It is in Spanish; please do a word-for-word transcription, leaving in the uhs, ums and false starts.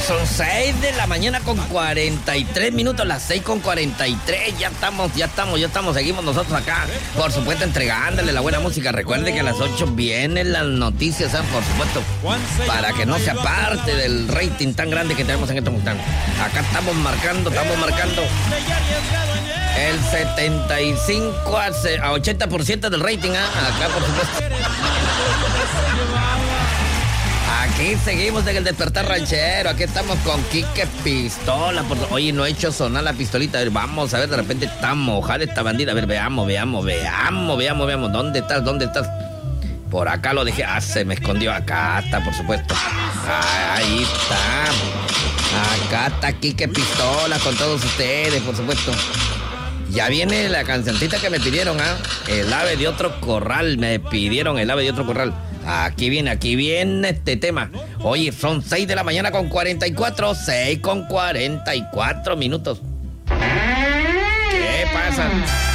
son seis de la mañana con cuarenta y tres minutos, las seis con cuarenta y tres, ya estamos, ya estamos, ya estamos, seguimos nosotros acá, por supuesto entregándole la buena música. Recuerde que a las ocho vienen las noticias, ¿eh? Por supuesto, para que no se aparte del rating tan grande que tenemos en este momento. Acá estamos marcando, estamos marcando el setenta y cinco a ochenta por ciento del rating, ¿eh? Acá por supuesto. Aquí seguimos en el Despertar Ranchero. Aquí estamos con Quique Pistola. Por... Oye, no he hecho sonar la pistolita. A ver, vamos a ver, de repente está mojada esta bandida. A ver, veamos, veamos, veamos, veamos, veamos. ¿Dónde estás? ¿Dónde estás? Por acá lo dejé. Ah, se me escondió. Acá está, por supuesto. Ahí está. Acá está Quique Pistola con todos ustedes, por supuesto. Ya viene la cancioncita que me pidieron, ¿ah? ¿eh? El ave de otro corral. Me pidieron el ave de otro corral. Aquí viene, aquí viene este tema. Oye, son seis de la mañana con cuarenta y cuatro, seis con cuarenta y cuatro minutos. ¿Qué pasa?